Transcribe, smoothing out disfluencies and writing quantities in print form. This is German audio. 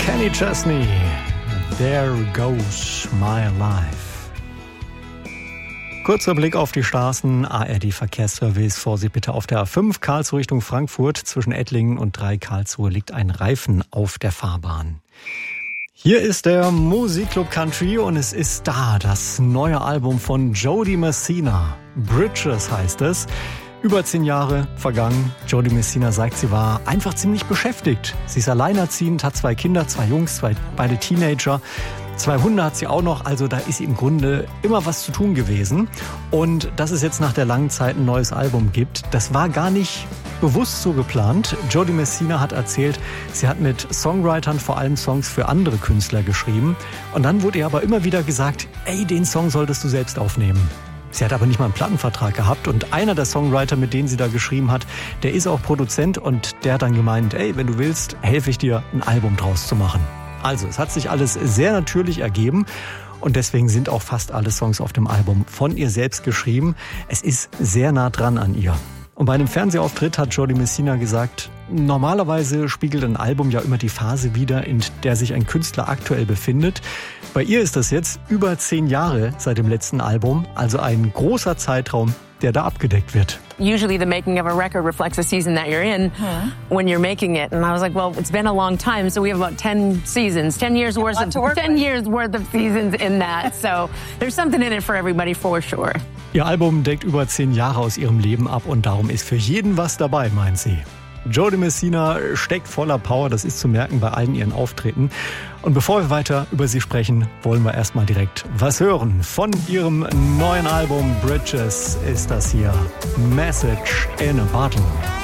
Kenny Chesney, There Goes My Life. Kurzer Blick auf die Straßen. ARD-Verkehrsservice. Vorsicht bitte auf der A5 Karlsruhe Richtung Frankfurt. Zwischen Ettlingen und 3 Karlsruhe liegt ein Reifen auf der Fahrbahn. Hier ist der Musikclub Country und es ist da, das neue Album von Jody Messina. Bridges heißt es. Über 10 Jahre vergangen. Jody Messina sagt, sie war einfach ziemlich beschäftigt. Sie ist alleinerziehend, hat 2 Kinder, 2 Jungs, beide Teenager. 2 Hunde hat sie auch noch, also da ist im Grunde immer was zu tun gewesen. Und dass es jetzt nach der langen Zeit ein neues Album gibt, das war gar nicht bewusst so geplant. Jody Messina hat erzählt, sie hat mit Songwritern vor allem Songs für andere Künstler geschrieben. Und dann wurde ihr aber immer wieder gesagt, ey, den Song solltest du selbst aufnehmen. Sie hat aber nicht mal einen Plattenvertrag gehabt und einer der Songwriter, mit denen sie da geschrieben hat, der ist auch Produzent und der hat dann gemeint, ey, wenn du willst, helfe ich dir, ein Album draus zu machen. Also, es hat sich alles sehr natürlich ergeben und deswegen sind auch fast alle Songs auf dem Album von ihr selbst geschrieben. Es ist sehr nah dran an ihr. Und bei einem Fernsehauftritt hat Jody Messina gesagt, normalerweise spiegelt ein Album ja immer die Phase wider, in der sich ein Künstler aktuell befindet. Bei ihr ist das jetzt über 10 Jahre seit dem letzten Album, also ein großer Zeitraum, der da abgedeckt wird. Usually the making of a record reflects the season that you're in when you're making it. And I was like, well, it's been a long time, so we have about 10 seasons, 10 years worth of seasons in that. So there's something in it for everybody for sure. Ihr Album deckt über 10 Jahre aus ihrem Leben ab und darum ist für jeden was dabei, meint sie. Jody Messina steckt voller Power, das ist zu merken bei allen ihren Auftritten. Und bevor wir weiter über sie sprechen, wollen wir erstmal direkt was hören. Von ihrem neuen Album Bridges ist das hier Message in a Bottle.